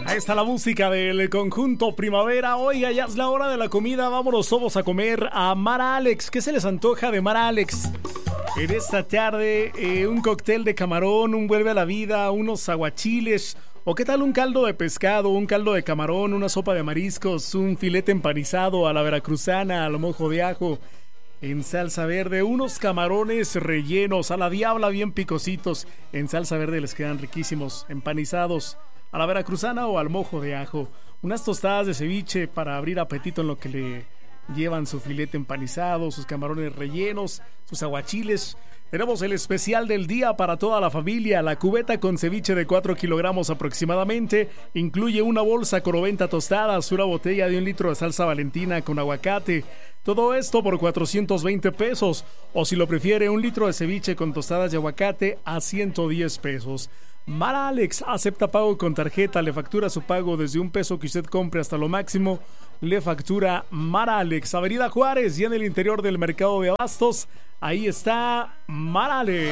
Ahí está la música del conjunto Primavera. Oiga, ya es la hora de la comida. Vámonos todos a comer a Mar Alex. ¿Qué se les antoja de Mar Alex? En esta tarde, un cóctel de camarón, un vuelve a la vida, unos aguachiles. ¿O qué tal un caldo de pescado, un caldo de camarón, una sopa de mariscos, un filete empanizado a la veracruzana, al mojo de ajo, en salsa verde, unos camarones rellenos a la diabla bien picositos? En salsa verde les quedan riquísimos, empanizados a la veracruzana o al mojo de ajo. Unas tostadas de ceviche para abrir apetito en lo que le llevan su filete empanizado, sus camarones rellenos, sus aguachiles. Tenemos el especial del día para toda la familia. La cubeta con ceviche de 4 kilogramos aproximadamente incluye una bolsa con 90 tostadas, una botella de 1 litro de salsa Valentina con aguacate. Todo esto por 420 pesos. O si lo prefiere, 1 litro de ceviche con tostadas de aguacate a 110 pesos. Mar Alex acepta pago con tarjeta, le factura su pago desde $1 que usted compre hasta lo máximo. Le factura Mar Alex, Avenida Juárez y en el interior del mercado de abastos. Ahí está Mar Alex.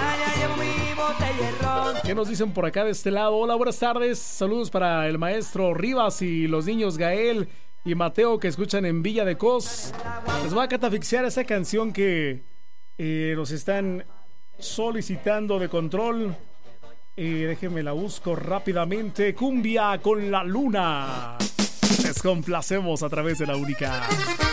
¿Qué nos dicen por acá de este lado? Hola, buenas tardes. Saludos para el maestro Rivas y los niños Gael y Mateo que escuchan en Villa de Cos. Les va a catafixiar esa canción que nos están solicitando de control. Déjenme la busco rápidamente. Cumbia con la luna. Les complacemos a través de la única.